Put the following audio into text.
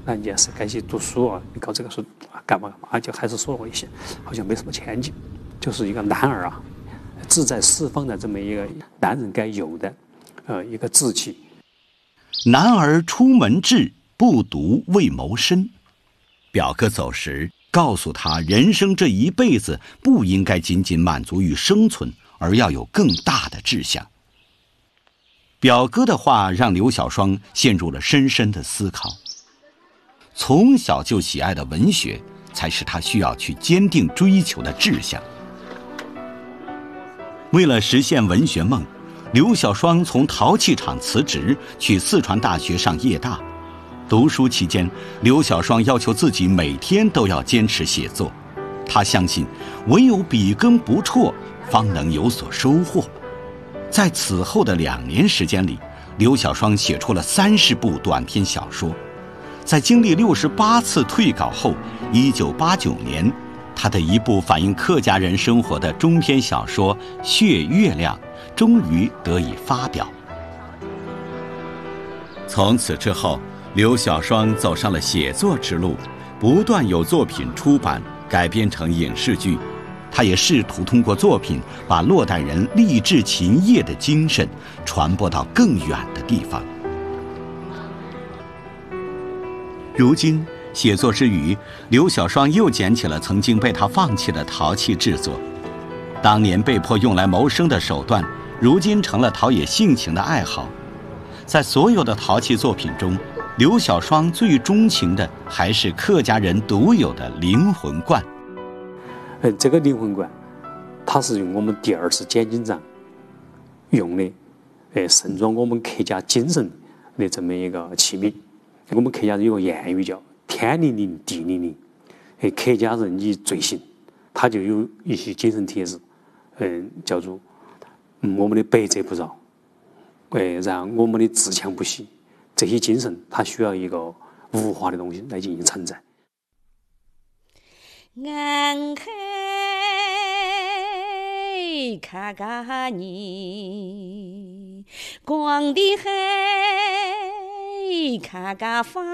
人家是该去读书啊，你搞这个书干嘛，就还是说我一些，好像没什么前景。就是一个男儿啊，志在四方的这么一个男人该有的一个志气。 男儿出门志，不独为谋身。表哥走时告诉他，人生这一辈子不应该仅仅满足于生存，而要有更大的志向。表哥的话让刘小双陷入了深深的思考。从小就喜爱的文学，才是他需要去坚定追求的志向。为了实现文学梦，刘小双从陶器厂辞职，去四川大学上夜大。读书期间，刘小双要求自己每天都要坚持写作。他相信，唯有笔耕不辍，方能有所收获。在此后的2年时间里，刘小双写出了30部短篇小说。在经历68次退稿后，1989年，他的一部反映客家人生活的中篇小说《血月亮》终于得以发表。从此之后，刘小双走上了写作之路，不断有作品出版，改编成影视剧。他也试图通过作品把落袋人立志勤业的精神传播到更远的地方。如今写作之余，刘小双又捡起了曾经被他放弃的陶器制作。当年被迫用来谋生的手段，如今成了陶冶性情的爱好。在所有的陶器作品中，刘小双最钟情的还是客家人独有的灵魂罐。 这个灵魂罐，它是用我们第2次剪金章用的，盛装我们客家精神的这么一个器皿。我们客家人有个谚语叫“天灵灵，地灵灵”，客家人以最行，他就有一些精神铁质，叫做我们的百折不挠，让我们的自强不息。这些精神，它需要一个物化的东西来进行承载。 俺嘿客家人，光的嘿客家话。